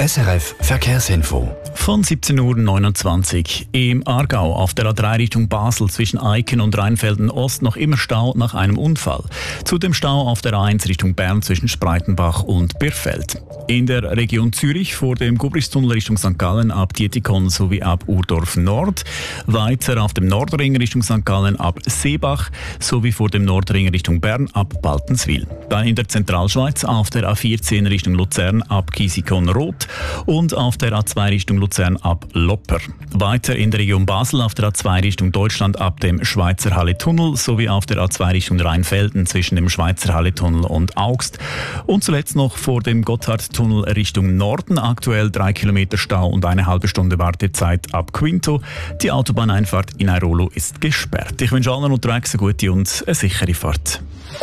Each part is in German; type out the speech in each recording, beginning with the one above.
SRF Verkehrsinfo. Von 17:29 Uhr im Aargau auf der A3 Richtung Basel zwischen Eiken und Rheinfelden Ost noch immer Stau nach einem Unfall. Zudem Stau auf der A1 Richtung Bern zwischen Spreitenbach und Birfeld. In der Region Zürich vor dem Gubristunnel Richtung St. Gallen ab Dietikon sowie ab Urdorf Nord. Weiter auf dem Nordring Richtung St. Gallen ab Seebach sowie vor dem Nordring Richtung Bern ab Baltenswil. Dann in der Zentralschweiz auf der A14 Richtung Luzern ab Kiesikon-Roth und auf der A2 Richtung Luzern ab Lopper. Weiter in der Region Basel auf der A2 Richtung Deutschland ab dem Schweizer Halle-Tunnel sowie auf der A2 Richtung Rheinfelden zwischen dem Schweizer Halle-Tunnel und Augst. Und zuletzt noch vor dem Gotthardtunnel Richtung Norden aktuell 3 Kilometer Stau und eine halbe Stunde Wartezeit ab Quinto. Die Autobahneinfahrt in Airolo ist gesperrt. Ich wünsche allen unterwegs eine gute und eine sichere Fahrt.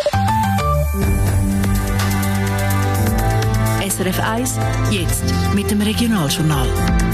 SRF 1, jetzt mit dem Regionaljournal.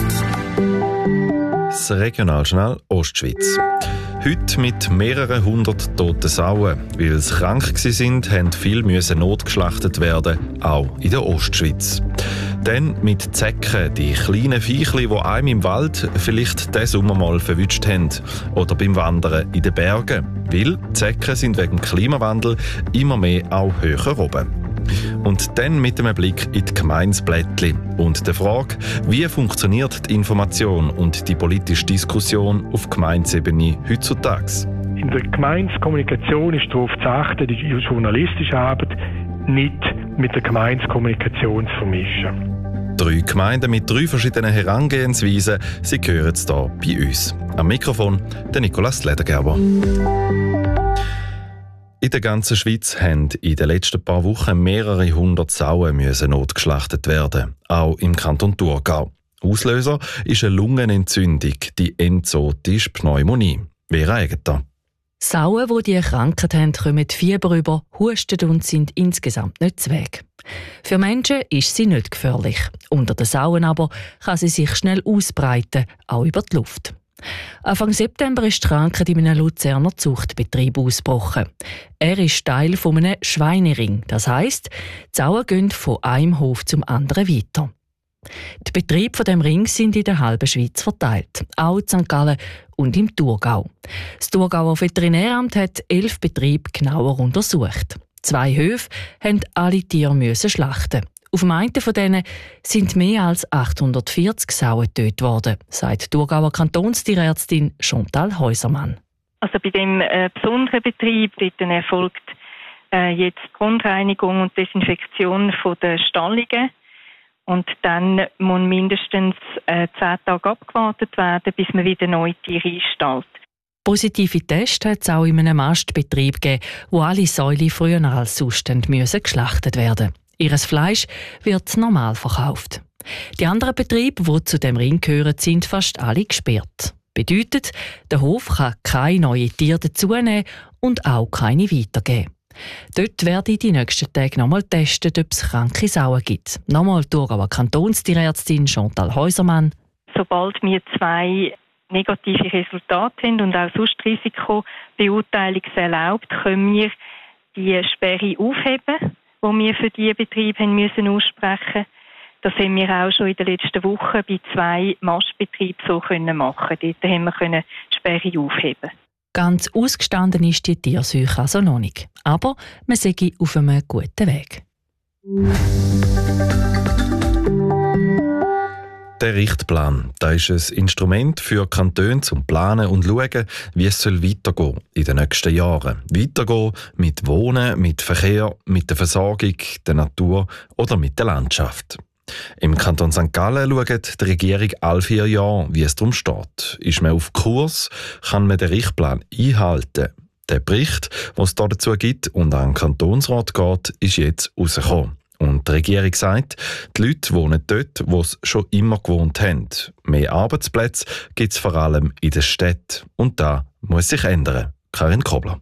Das Regionaljournal Ostschweiz. Heute mit mehreren hundert toten Sauen. Weil sie krank waren, mussten viele notgeschlachtet werden, auch in der Ostschweiz. Dann mit Zecken, die kleinen Viechli, die einem im Wald vielleicht diesen Sommer mal verwünscht haben. Oder beim Wandern in den Bergen. Weil Zecken sind wegen dem Klimawandel immer mehr auch höher oben. Und dann mit einem Blick in die Gemeinsblättli und der Frage, wie funktioniert die Information und die politische Diskussion auf Gemeindeebene heutzutage? In der Gemeindekommunikation ist darauf zu achten, die journalistische Arbeit nicht mit der Gemeindekommunikation zu vermischen. 3 Gemeinden mit 3 verschiedenen Herangehensweisen, sie hören es hier bei uns. Am Mikrofon der Nicolas Ledergerber. In der ganzen Schweiz haben in den letzten paar Wochen mehrere hundert Sauen notgeschlachtet werden, auch im Kanton Thurgau. Auslöser ist eine Lungenentzündung, die endzootische Pneumonie. Wer eignet da? Sauen, die diese Krankheit haben, kommen Fieber über, husten und sind insgesamt nicht zu Weg. Für Menschen ist sie nicht gefährlich. Unter den Sauen aber kann sie sich schnell ausbreiten, auch über die Luft. Anfang September ist die Krankheit in einem Luzerner Zuchtbetrieb ausgebrochen. Er ist Teil eines Schweinering. Das heisst, die Sauen gehen von einem Hof zum anderen weiter. Die Betriebe von dem Ring sind in der halben Schweiz verteilt, auch in St. Gallen und im Thurgau. Das Thurgauer Veterinäramt hat 11 Betriebe genauer untersucht. 2 Höfe mussten alle Tiere schlachten. Auf dem einen von denen sind mehr als 840 Sauen getötet worden, sagt die Thurgauer Kantonstierärztin Chantal Häusermann. Also bei dem besonderen Betrieb dort erfolgt jetzt Grundreinigung und Desinfektion von der Stallungen. Und dann muss mindestens 10 Tage abgewartet werden, bis man wieder neue Tiere einstallt. Positive Tests hat es auch in einem Mastbetrieb gegeben, wo alle Säule früher als sonst geschlachtet werden mussten. Ihres Fleisch wird normal verkauft. Die anderen Betriebe, die zu dem Ring gehören, sind fast alle gesperrt. Bedeutet, der Hof kann keine neuen Tiere dazunehmen und auch keine weitergeben. Dort werde ich die nächsten Tage nochmal testen, ob es kranke Sauen gibt. Nochmal Thurgauer Kantonstierärztin Chantal Häusermann. Sobald wir 2 negative Resultate haben und auch sonst Risikobeurteilung erlaubt, können wir die Sperre aufheben, die wir für diese Betriebe haben müssen aussprechen. Das haben wir auch schon in den letzten Wochen bei 2 Mastbetrieben so machen. Dort haben wir die Sperre aufheben. Ganz ausgestanden ist die Tierseuche also noch nicht. Aber man sei auf einem guten Weg. Der Richtplan, das ist ein Instrument für Kantone zum Planen und schauen, wie es weitergehen in den nächsten Jahren. Weitergehen mit Wohnen, mit Verkehr, mit der Versorgung, der Natur oder mit der Landschaft. Im Kanton St. Gallen schaut die Regierung alle 4 Jahre, wie es darum steht. Ist man auf Kurs, kann man den Richtplan einhalten. Der Bericht, den es dazu gibt und an den Kantonsrat geht, ist jetzt rausgekommen. Und die Regierung sagt, die Leute wohnen dort, wo sie schon immer gewohnt haben. Mehr Arbeitsplätze gibt es vor allem in den Städten. Und das muss sich ändern. Karin Kobler.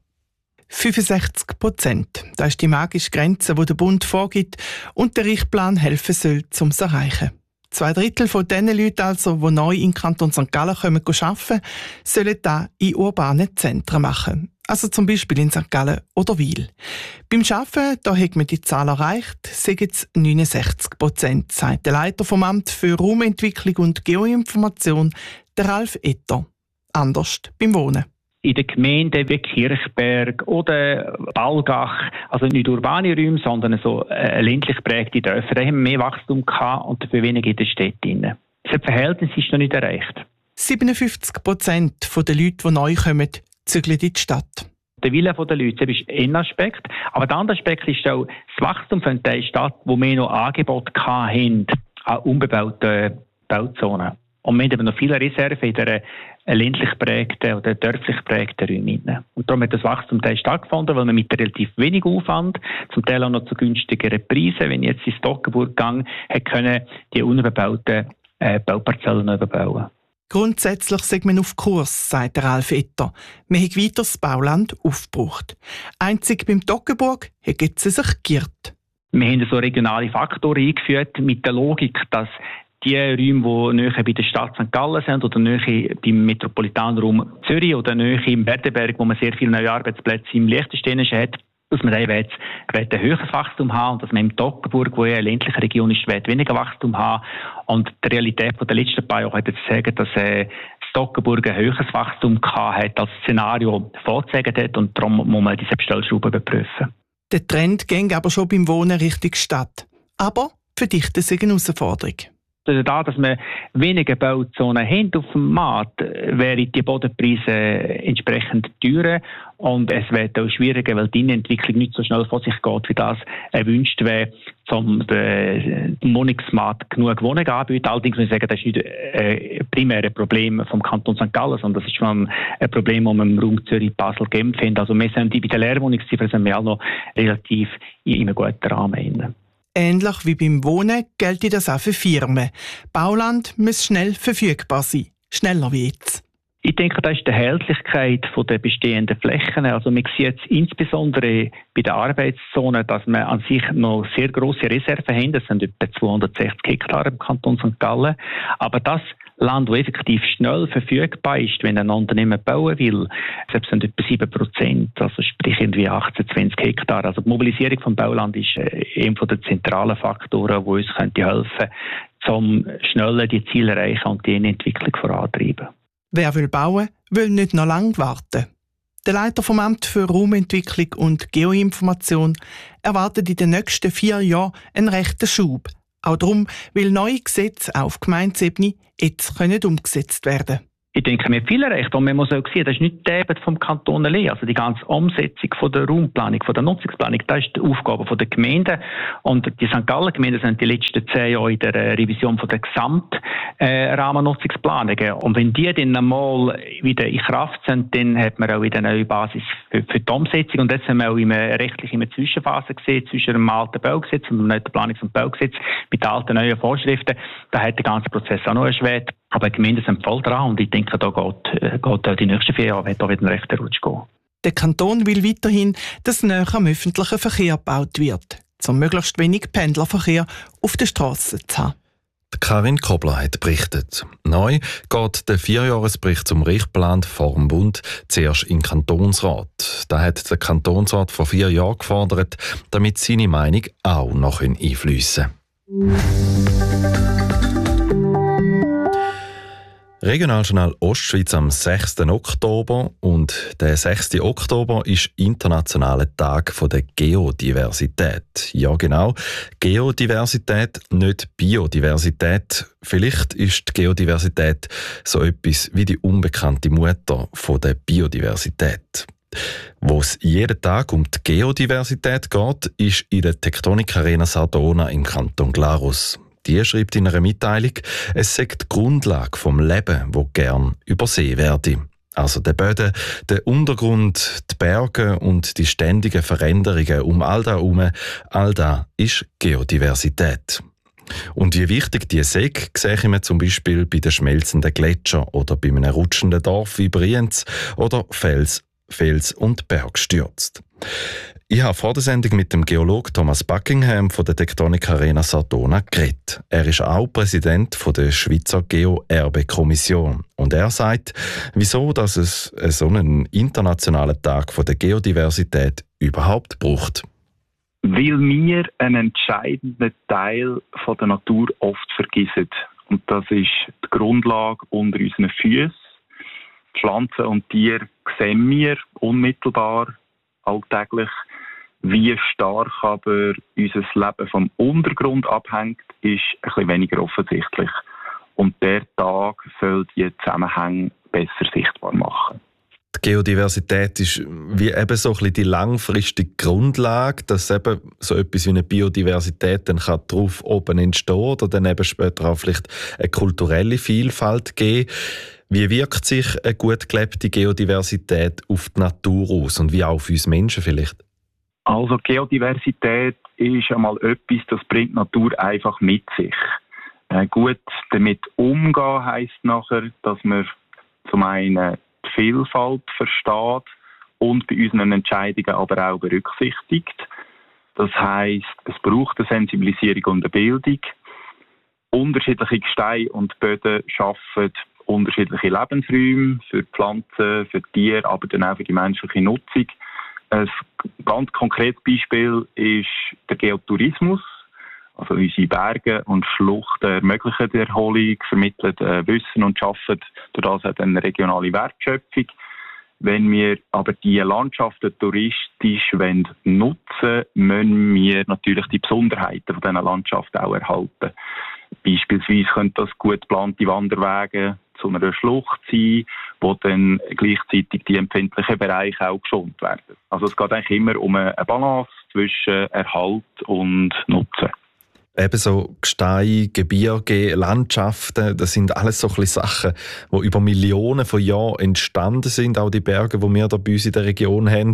65%. Das ist die magische Grenze, die der Bund vorgibt und der Richtplan helfen soll, um es zu erreichen. 2/3 von den Leuten, also, die neu in Kanton St. Gallen arbeiten, sollen das in urbanen Zentren machen. also zum Beispiel in St. Gallen oder Wil. Beim Arbeiten da hat man die Zahl erreicht, sagen es 69%, sagt der Leiter vom Amt für Raumentwicklung und Geoinformation, der Ralf Etter. Anders beim Wohnen. In den Gemeinden wie Kirchberg oder Balgach, also nicht urbane Räume, sondern so ländlich geprägte Dörfer, da haben wir mehr Wachstum gehabt und dafür weniger in den Städten. Das Verhältnis ist noch nicht erreicht. 57% der Leute, die neu kommen, zügeln in die Stadt. Der Wille der Leute ist ein Aspekt, aber der andere Aspekt ist auch das Wachstum von der Stadt, wo wir noch Angebote hatten an unbebauten Bauzonen. Und wir haben noch viele Reserven in der ländlich geprägten oder dörflich geprägten Räumen. Und darum hat das Wachstum stattgefunden, weil man mit relativ wenig Aufwand, zum Teil auch noch zu günstigeren Preisen, wenn ich jetzt ins Toggenburg gehe, können die unbebauten Bauparzellen noch überbauen. Grundsätzlich sind wir auf Kurs, sagt der Ralf Etter. Wir haben weiter das Bauland aufgebraucht. Einzig beim Toggenburg hat es sich geirrt. Wir haben so regionale Faktoren eingeführt mit der Logik, dass die Räume, die näher bei der Stadt St. Gallen sind oder näher beim Metropolitanraum Zürich oder näher im Werdenberg, wo man sehr viele neue Arbeitsplätze im Liechtensteinischen hat, dass man da ein höheres Wachstum haben und dass man im Toggenburg, wo ja eine ländliche Region ist, weniger Wachstum haben. Und die Realität der letzten paar Jahre hat jetzt gesagt, dass das Toggenburg ein höheres Wachstum hat, als Szenario vorgezeigt hat und darum muss man diese Bestellschraube überprüfen. Der Trend ging aber schon beim Wohnen Richtung Stadt. Aber für dich ist es eine Herausforderung. Da, dass wir weniger Bauzonen haben auf dem Markt, wären die Bodenpreise entsprechend teurer und es wird auch schwieriger, weil die Entwicklung nicht so schnell vor sich geht, wie das erwünscht wäre, um den Wohnungsmarkt genug Wohnungen anzubieten. Allerdings muss ich sagen, das ist nicht ein primäres Problem vom Kanton St. Gallen, sondern das ist schon ein Problem, das wir im Raum Zürich, Basel, Genf finden. Also wir sind bei der Leerwohnungsziffer sind wir auch noch relativ in einem guten Rahmen. Ähnlich wie beim Wohnen gilt das auch für Firmen. Bauland muss schnell verfügbar sein. Schneller wie jetzt. Ich denke, das ist die Erhältlichkeit der bestehenden Flächen. Also man sieht jetzt insbesondere bei den Arbeitszonen, dass wir an sich noch sehr grosse Reserven haben. Das sind etwa 260 Hektar im Kanton St. Gallen. Aber das Land, das effektiv schnell verfügbar ist, wenn ein Unternehmen bauen will, selbst sind etwa 7%, also sprich irgendwie 18, 20 Hektar. Also die Mobilisierung vom Bauland ist einer der zentralen Faktoren, die uns helfen könnte, um schneller die Ziele erreichen und die Entwicklung vorantreiben. Wer will bauen, will nicht noch lange warten. Der Leiter vom Amt für Raumentwicklung und Geoinformation erwartet in den nächsten 4 Jahren einen rechten Schub. Auch darum, weil neue Gesetze auf Gemeindeebene jetzt umgesetzt werden können. Ich denke, wir haben viel erreicht. Und man muss auch sehen, das ist nicht die Arbeit vom Kanton allein. Also die ganze Umsetzung von der Raumplanung, von der Nutzungsplanung, das ist die Aufgabe der Gemeinden. Und die St. Gallen Gemeinden sind die letzten 10 Jahre in der Revision von der Gesamtrahmennutzungsplanungen. Und wenn die dann einmal wieder in Kraft sind, dann hat man auch wieder eine neue Basis für die Umsetzung. Und das haben wir auch in einer Zwischenphase gesehen, zwischen dem alten Baugesetz und dem neuen Planungs- und Baugesetz mit den alten neuen Vorschriften. Da hat der ganze Prozess auch noch erschwert. Aber die Gemeinden sind voll dran und ich denke, da geht auch die nächsten 4 Jahre wieder einen rechten Rutsch gehen. Der Kanton will weiterhin, dass näher am öffentlichen Verkehr gebaut wird, um möglichst wenig Pendlerverkehr auf den Strassen zu haben. Karin Kobler hat berichtet. Neu geht der 4-Jahresbericht zum Richtplan vor dem Bund zuerst in den Kantonsrat. Da hat der Kantonsrat vor 4 Jahren gefordert, damit seine Meinung auch noch einfliessen kann. Regionaljournal Ostschweiz am 6. Oktober und der 6. Oktober ist internationaler Tag der Geodiversität. Ja genau, Geodiversität, nicht Biodiversität. Vielleicht ist die Geodiversität so etwas wie die unbekannte Mutter der Biodiversität. Wo es jeden Tag um die Geodiversität geht, ist in der Tektonik-Arena Sardona im Kanton Glarus. Die schreibt in einer Mitteilung, es sei die Grundlage vom Leben, wo gern übersehen werde. Also der Boden, der Untergrund, die Berge und die ständigen Veränderungen um all das herum, all das ist Geodiversität. Und wie wichtig die sei, sehe man zum Beispiel bei den schmelzenden Gletschern oder bei einem rutschenden Dorf wie Brienz oder Fels- und Bergstürzt. Ich habe vor der Sendung mit dem Geologen Thomas Buckingham von der Tectonic Arena Sardona geredet. Er ist auch Präsident von der Schweizer Geo-Erbe-Kommission. Und er sagt, wieso dass es so einen internationalen Tag von der Geodiversität überhaupt braucht. Weil wir einen entscheidenden Teil von der Natur oft vergessen. Und das ist die Grundlage unter unseren Füßen. Pflanzen und Tiere sehen wir unmittelbar, alltäglich. Wie stark aber unser Leben vom Untergrund abhängt, ist ein bisschen weniger offensichtlich. Und der Tag soll die Zusammenhänge besser sichtbar machen. Die Geodiversität ist wie eben so ein bisschen die langfristige Grundlage, dass eben so etwas wie eine Biodiversität dann drauf oben entstehen oder dann eben später auch vielleicht eine kulturelle Vielfalt geben. Wie wirkt sich eine gut gelebte Geodiversität auf die Natur aus und wie auch auf uns Menschen vielleicht? Also Geodiversität ist einmal etwas, das bringt die Natur einfach mit sich. Gut damit umgehen heisst nachher, dass man zum einen die Vielfalt versteht und bei unseren Entscheidungen aber auch berücksichtigt. Das heisst, es braucht eine Sensibilisierung und eine Bildung. Unterschiedliche Gesteine und Böden schaffen unterschiedliche Lebensräume für Pflanzen, für Tiere, aber dann auch für die menschliche Nutzung. Ein ganz konkretes Beispiel ist der Geotourismus. Also unsere Berge und Schluchten ermöglichen die Erholung, vermitteln Wissen und schaffen durch das auch eine regionale Wertschöpfung. Wenn wir aber diese Landschaften touristisch nutzen wollen, müssen wir natürlich die Besonderheiten von diesen Landschaften auch erhalten. Beispielsweise können das gut geplante Wanderwege zu einer Schlucht sein, wo dann gleichzeitig die empfindlichen Bereiche auch geschont werden. Also es geht eigentlich immer um eine Balance zwischen Erhalt und Nutzen. Ebenso Gesteine, Gebirge, Landschaften, das sind alles so ein bisschen Sachen, die über Millionen von Jahren entstanden sind, auch die Berge, die wir hier bei uns in der Region haben.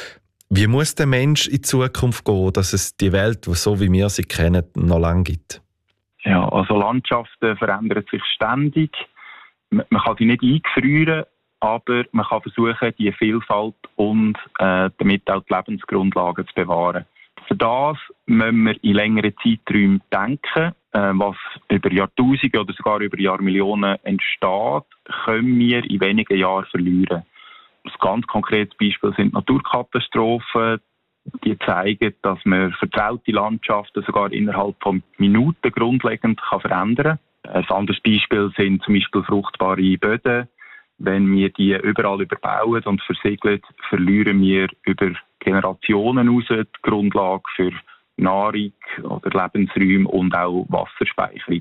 Wie muss der Mensch in Zukunft gehen, dass es die Welt, so wie wir sie kennen, noch lange gibt? Ja, also Landschaften verändern sich ständig. Man kann sie nicht eingefrieren, aber man kann versuchen, die Vielfalt und damit auch die Lebensgrundlagen zu bewahren. Für das müssen wir in längeren Zeiträumen denken. Was über Jahrtausende oder sogar über Jahrmillionen entsteht, können wir in wenigen Jahren verlieren. Ein ganz konkretes Beispiel sind Naturkatastrophen. Die zeigen, dass man vertraute Landschaften sogar innerhalb von Minuten grundlegend verändern kann. Ein anderes Beispiel sind zum Beispiel fruchtbare Böden. Wenn wir die überall überbauen und versiegeln, verlieren wir über Generationen hinaus die Grundlage für Nahrung oder Lebensräume und auch Wasserspeicherung.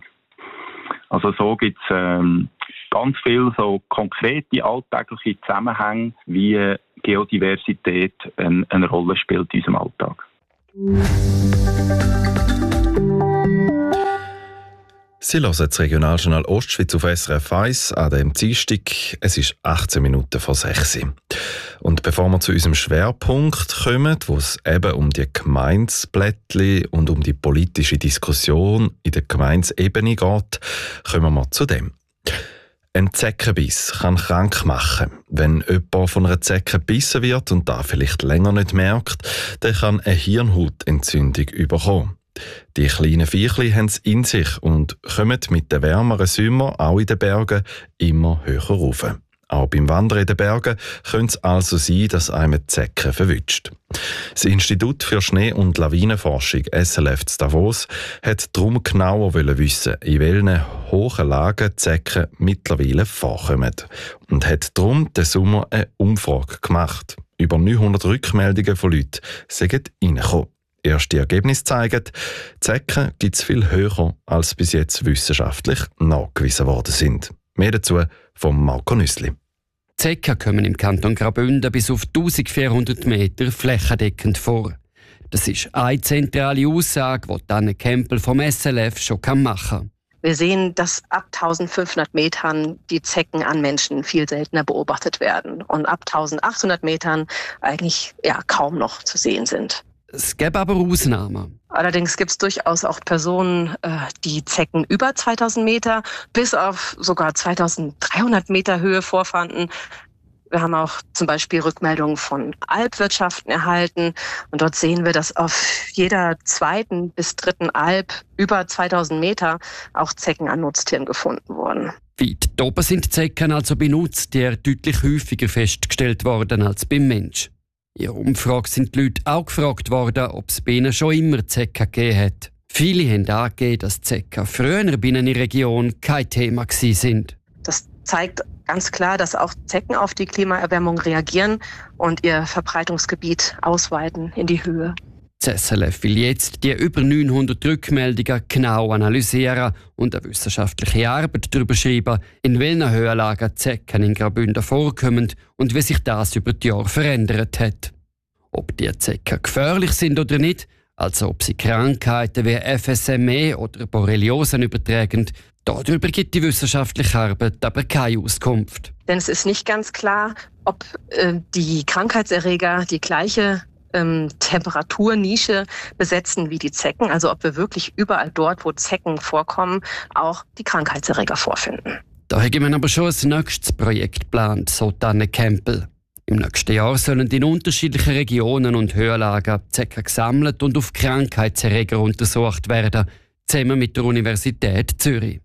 Also so gibt es ganz viele so konkrete alltägliche Zusammenhänge, wie Geodiversität eine Rolle spielt in unserem Alltag. Sie hören das Regionaljournal Ostschweiz auf SRF 1 an dem Dienstag. Es ist 18 Minuten vor 6 Uhr. Und bevor wir zu unserem Schwerpunkt kommen, wo es eben um die Gemeindeplättchen und um die politische Diskussion in der Gemeindeebene geht, kommen wir zu dem. Ein Zeckenbiss kann krank machen. Wenn jemand von einer Zecke gebissen wird und da vielleicht länger nicht merkt, dann kann eine Hirnhautentzündung bekommen. Die kleinen Viechli haben es in sich und kommen mit den wärmeren Sommern auch in den Bergen immer höher rauf. Auch beim Wandern in den Bergen könnte es also sein, dass einem die Zecke verwünscht. Das Institut für Schnee- und Lawinenforschung SLF in Davos hat darum genauer wissen, in welchen hohen Lagen die Zecken mittlerweile vorkommen und hat darum den Sommer eine Umfrage gemacht. Über 900 Rückmeldungen von Leuten sind reingekommen. Erste Ergebnisse zeigen, Zecken gibt es viel höher, als bis jetzt wissenschaftlich nachgewiesen worden sind. Mehr dazu von Marco Nüssli. Zecken kommen im Kanton Graubünden bis auf 1400 Meter flächendeckend vor. Das ist eine zentrale Aussage, die Anne Kempel vom SLF schon machen kann. Wir sehen, dass ab 1500 Metern die Zecken an Menschen viel seltener beobachtet werden und ab 1800 Metern eigentlich kaum noch zu sehen sind. Es gibt aber Ausnahmen. Allerdings gibt es durchaus auch Personen, die Zecken über 2000 Meter bis auf sogar 2300 Meter Höhe vorfanden. Wir haben auch zum Beispiel Rückmeldungen von Alpwirtschaften erhalten. Und dort sehen wir, dass auf jeder 2. bis 3. Alp über 2000 Meter auch Zecken an Nutztieren gefunden wurden. Weit oben sind Zecken also bei Nutztieren deutlich häufiger festgestellt worden als beim Mensch. In ihrer Umfrage sind die Leute auch gefragt worden, ob es bei ihnen schon immer Zecken gegeben hat. Viele haben angegeben, dass Zecken früher bei ihnen in der Region kein Thema sind. Das zeigt ganz klar, dass auch Zecken auf die Klimaerwärmung reagieren und ihr Verbreitungsgebiet ausweiten in die Höhe. Das SRF will jetzt die über 900 Rückmeldungen genau analysieren und eine wissenschaftliche Arbeit darüber schreiben, in welchen Höhenlagen Zecken in Graubünden vorkommen und wie sich das über die Jahre verändert hat. Ob die Zecken gefährlich sind oder nicht, also ob sie Krankheiten wie FSME oder Borreliosen übertragen, darüber gibt die wissenschaftliche Arbeit aber keine Auskunft. Denn es ist nicht ganz klar, ob die Krankheitserreger die gleiche Temperaturnische besetzen wie die Zecken, also ob wir wirklich überall dort, wo Zecken vorkommen, auch die Krankheitserreger vorfinden. Da haben wir aber schon ein nächstes Projekt geplant, so Anne Kempel. Im nächsten Jahr sollen in unterschiedlichen Regionen und Höhenlagen Zecken gesammelt und auf Krankheitserreger untersucht werden, zusammen mit der Universität Zürich.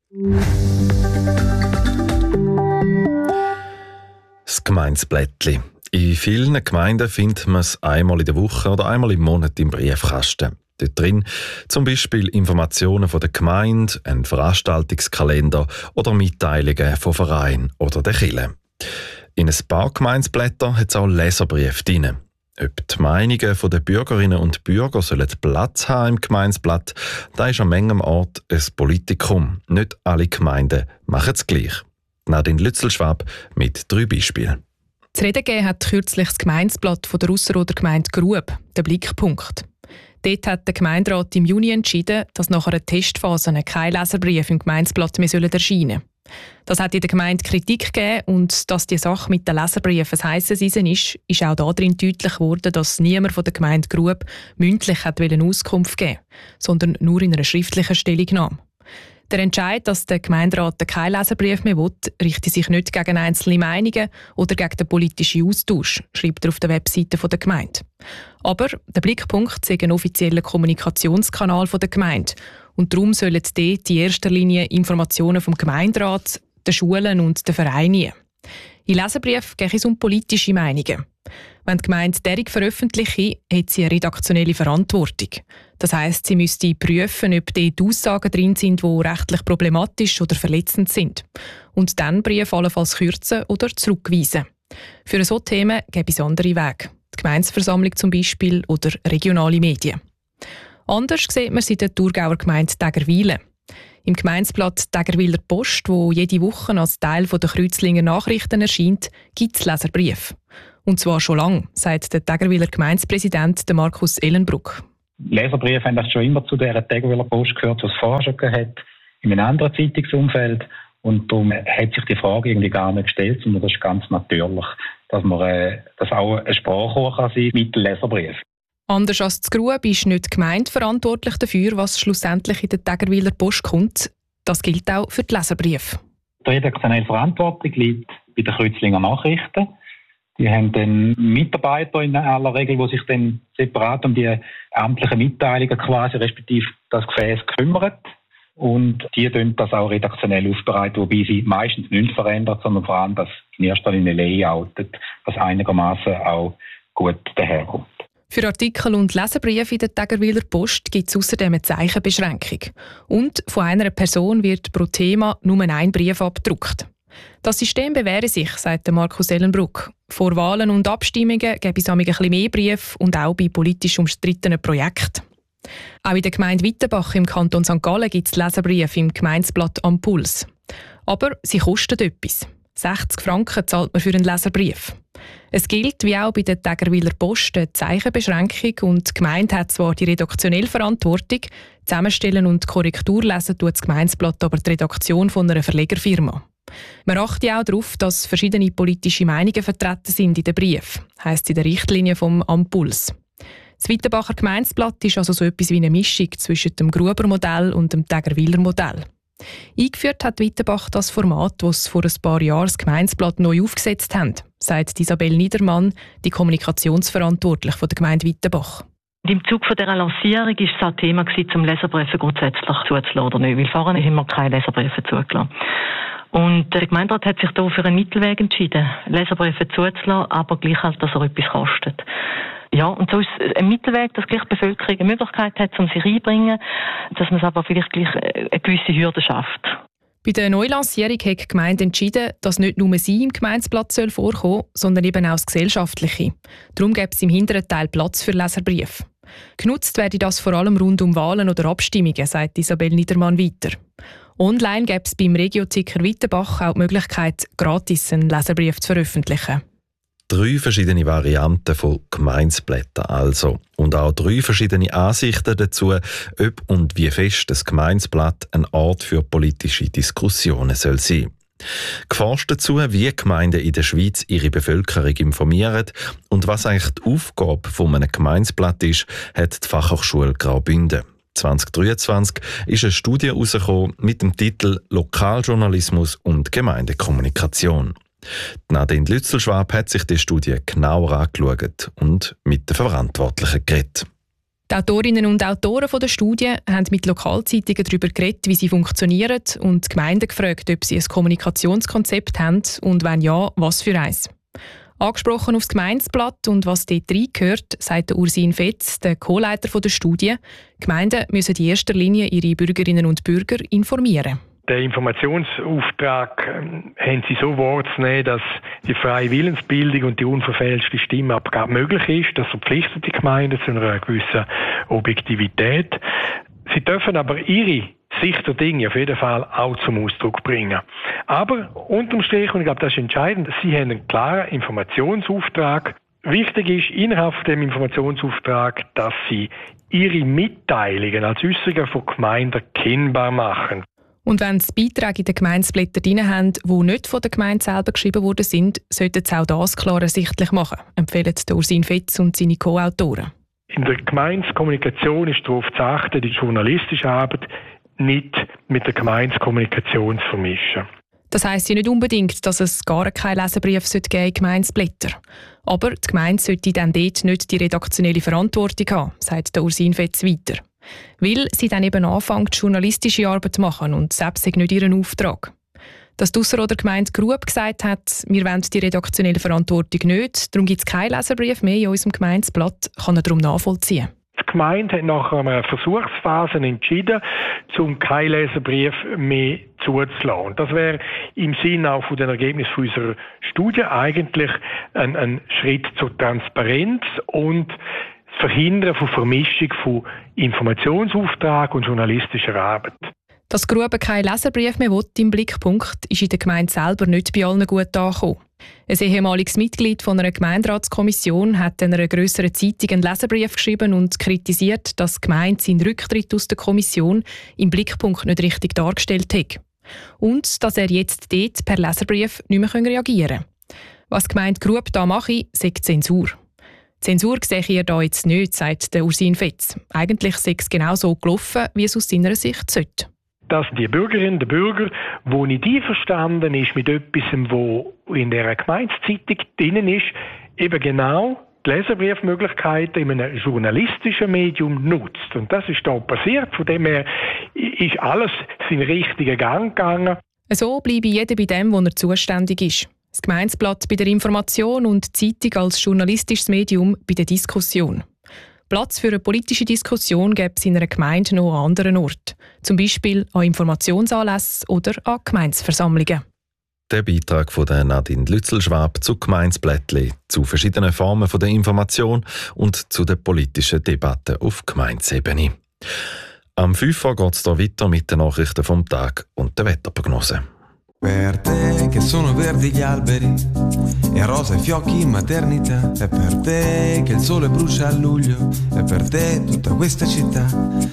Das Gemeinsblättli. In vielen Gemeinden findet man es einmal in der Woche oder einmal im Monat im Briefkasten. Dort drin zum Beispiel Informationen von der Gemeinde, ein Veranstaltungskalender oder Mitteilungen von Vereinen oder der Kirche. In ein paar Gemeinsblätter hat es auch Leserbriefe drin. Ob die Meinungen der Bürgerinnen und Bürger sollen Platz haben im Gemeinsblatt, da ist an manchem Ort ein Politikum. Nicht alle Gemeinden machen es gleich. Nadine Lützelschwab mit 3 Beispielen. Zu reden gegeben hat kürzlich das Gemeinsblatt von der Ausserrhoder Gemeinde Grub, der Blickpunkt. Dort hat der Gemeinderat im Juni entschieden, dass nach einer Testphase kein Leserbrief im Gemeinsblatt mehr erscheinen sollen. Das hat in der Gemeinde Kritik gegeben und dass die Sache mit den Leserbriefen ein heisses Eisen ist auch darin deutlich geworden, dass niemand von der Gemeinde Grub mündlich Auskunft geben wollte, sondern nur in einer schriftlichen Stellungnahme. Der Entscheid, dass der Gemeinderat keinen Leserbrief mehr will, richtet sich nicht gegen einzelne Meinungen oder gegen den politischen Austausch, schreibt er auf der Webseite der Gemeinde. Aber der Blickpunkt ist ein offizieller Kommunikationskanal der Gemeinde und darum sollen dort in erster Linie Informationen vom Gemeinderat, den Schulen und den Vereinen. In Leserbriefen geht es um politische Meinungen. Wenn die Gemeinde deren veröffentlicht, hat sie eine redaktionelle Verantwortung. Das heisst, sie müsste prüfen, ob dort Aussagen drin sind, die rechtlich problematisch oder verletzend sind. Und dann Briefe allenfalls kürzen oder zurückweisen. Für solche Themen gibt es andere Wege. Die Gemeindeversammlung zum Beispiel oder regionale Medien. Anders sieht man es in der Thurgauer Gemeinde Tägerwilen. Im Gemeindeblatt Tägerwiler Post, wo jede Woche als Teil der Kreuzlinger Nachrichten erscheint, gibt es Leserbriefe. Und zwar schon lange, sagt der Tägerwiler Gemeindepräsident Markus Ellenbruck. Leserbriefe haben das schon immer zu dieser Tägerwiler Post gehört, was es vorher schon gegeben hat, in einem anderen Zeitungsumfeld. Und darum hat sich die Frage irgendwie gar nicht gestellt, sondern das ist ganz natürlich, dass auch ein Sprachrohr kann sein mit Leserbriefen. Anders als das Grub ist nicht die Gemeinde verantwortlich dafür, was schlussendlich in der Tägerwiler Post kommt. Das gilt auch für die Leserbriefe. Die redaktionelle Verantwortung liegt bei den Kreuzlinger Nachrichten. Die haben dann Mitarbeiter in aller Regel, die sich dann separat um die amtlichen Mitteilungen quasi, respektive das Gefäß kümmern. Und die tun das auch redaktionell aufbereiten, wobei sie meistens nichts verändert, sondern vor allem das in erster Linie layoutet, was einigermaßen auch gut daherkommt. Für Artikel und Leserbriefe in der Tägerwiler Post gibt es außerdem eine Zeichenbeschränkung. Und von einer Person wird pro Thema nur ein Brief abgedruckt. Das System bewähre sich, sagt Markus Ellenbruck. Vor Wahlen und Abstimmungen gäbe es ein bisschen mehr Briefe und auch bei politisch umstrittenen Projekten. Auch in der Gemeinde Wittenbach im Kanton St. Gallen gibt es Leserbriefe im Gemeindeblatt «Am Puls». Aber sie kosten etwas. 60 Franken zahlt man für einen Leserbrief. Es gilt, wie auch bei der Tägerwiler Post, eine Zeichenbeschränkung und die Gemeinde hat zwar die redaktionelle Verantwortung, zusammenstellen und Korrektur lesen tut das Gemeindeblatt aber die Redaktion von einer Verlegerfirma. Man achtet auch darauf, dass verschiedene politische Meinungen vertreten sind in den Briefen, heisst in der Richtlinie vom «Am Puls». Das Wittenbacher Gemeindeblatt ist also so etwas wie eine Mischung zwischen dem Gruber-Modell und dem Tägerwiler Modell. Eingeführt hat Wittenbach das Format, das vor ein paar Jahren das Gemeindeblatt neu aufgesetzt haben. sagt Isabel Niedermann, die Kommunikationsverantwortliche der Gemeinde Weitenbach. Im Zug von dieser Lancierung war es auch Thema, zum Leserbriefe grundsätzlich zuzulassen oder nicht, weil vorher haben wir keine Leserbriefe zugelassen. Und der Gemeinderat hat sich da für einen Mittelweg entschieden, Leserbriefe zuzulassen, aber gleich halt, dass er etwas kostet. Ja, und so ist ein Mittelweg, dass gleich die Bevölkerung eine Möglichkeit hat, um sich einzubringen, dass man es aber vielleicht gleich eine gewisse Hürde schafft. Bei der Neulancierung hat die Gemeinde entschieden, dass nicht nur sie im Gemeindeblatt vorkommen soll, sondern eben auch das Gesellschaftliche. Darum gibt es im hinteren Teil Platz für Leserbriefe. Genutzt werde das vor allem rund um Wahlen oder Abstimmungen, sagt Isabel Niedermann weiter. Online gäbe es beim Regio-Ticker Weitenbach auch die Möglichkeit, gratis einen Leserbrief zu veröffentlichen. 3 verschiedene Varianten von Gemeinsblättern also. Und auch 3 verschiedene Ansichten dazu, ob und wie fest das Gemeinsblatt ein Ort für politische Diskussionen soll sein. Geforscht dazu, wie Gemeinden in der Schweiz ihre Bevölkerung informieren und was eigentlich die Aufgabe von einem Gemeinsblatt ist, hat die Fachhochschule Graubünden. 2023 ist eine Studie herausgekommen mit dem Titel «Lokaljournalismus und Gemeindekommunikation». Nadine Lützelschwab hat sich die Studie genauer angeschaut und mit den Verantwortlichen geredet. Die Autorinnen und Autoren der Studie haben mit Lokalzeitungen darüber geredet, wie sie funktionieren und die Gemeinden gefragt, ob sie ein Kommunikationskonzept haben und wenn ja, was für eins. Angesprochen auf das Gemeindeblatt und was dort reingehört, sagt Ursin Fetz, der Co-Leiter der Studie, Gemeinden müssen in erster Linie ihre Bürgerinnen und Bürger informieren. Den Informationsauftrag haben sie so wahrzunehmen, dass die freie Willensbildung und die unverfälschte Stimmabgabe möglich ist. Das verpflichtet die Gemeinden zu einer gewissen Objektivität. Sie dürfen aber ihre Sicht der Dinge auf jeden Fall auch zum Ausdruck bringen. Aber unterm Strich, und ich glaube, das ist entscheidend, sie haben einen klaren Informationsauftrag. Wichtig ist innerhalb dem Informationsauftrag, dass sie ihre Mitteilungen als Äusserungen von Gemeinden kennbar machen. Und wenn es Beiträge in den Gemeindeblättern drin haben, die nicht von der Gemeinde selber geschrieben worden sind, sollten sie auch das klar ersichtlich machen, empfehlen Ursin Fetz und seine Co-Autoren. In der Gemeindekommunikation ist darauf zu achten, die journalistische Arbeit nicht mit der Gemeindekommunikation zu vermischen. Das heisst ja nicht unbedingt, dass es gar keinen Leserbrief geben in Gemeindeblätter. Aber die Gemeinde sollte dann dort nicht die redaktionelle Verantwortung haben, sagt der Ursin Fetz weiter. Weil sie dann eben anfängt, journalistische Arbeit zu machen und selbst nicht ihren Auftrag. Dass die Ausserrhoder Gemeinde Grub gesagt hat, wir wollen die redaktionelle Verantwortung nicht, darum gibt es keinen Leserbrief mehr in unserem Gemeindeblatt, kann er darum nachvollziehen. Die Gemeinde hat nach einer Versuchsphase entschieden, zum keinen Leserbrief mehr zuzulassen. Das wäre im Sinne auch von den Ergebnissen unserer Studie eigentlich ein Schritt zur Transparenz und Verhindern von Vermischung von Informationsauftrag und journalistischer Arbeit. Dass Grube keinen Leserbrief mehr will, im Blickpunkt, ist in der Gemeinde selber nicht bei allen gut angekommen. Ein ehemaliges Mitglied von einer Gemeinderatskommission hat einer grösseren Zeitung einen Leserbrief geschrieben und kritisiert, dass die Gemeinde seinen Rücktritt aus der Kommission im Blickpunkt nicht richtig dargestellt hat. Und dass er jetzt dort per Leserbrief nicht mehr reagieren kann. Was die Gemeinde Grub da mache, sei Zensur. Zensur sehe ich da jetzt nicht, sagt der Ursin Fetz. Eigentlich sei es genau so gelaufen, wie es aus seiner Sicht sollte. Dass die Bürgerinnen und Bürger, die nicht einverstanden ist mit etwas, was in der Gemeindezeitung drin ist, eben genau die Leserbriefmöglichkeiten in einem journalistischen Medium nutzt. Und das ist da passiert. Von dem her ist alles seinen richtigen Gang gegangen. So bleibe jeder bei dem, wo er zuständig ist. Das Gemeindeblatt bei der Information und die Zeitung als journalistisches Medium bei der Diskussion. Platz für eine politische Diskussion gäbe es in einer Gemeinde noch an anderen Orten. Zum Beispiel an Informationsanlässen oder an Gemeindeversammlungen. Der Beitrag von Nadine Lützelschwab zu Gemeinsblättli, zu verschiedenen Formen der Information und zu der politischen Debatte auf Gemeindeebene. Am 5 Uhr geht es weiter mit den Nachrichten vom Tag und der Wetterprognose. Per te che sono verdi gli alberi e rosa i fiocchi in maternità, è per te che il sole brucia a luglio, è per te tutta questa città.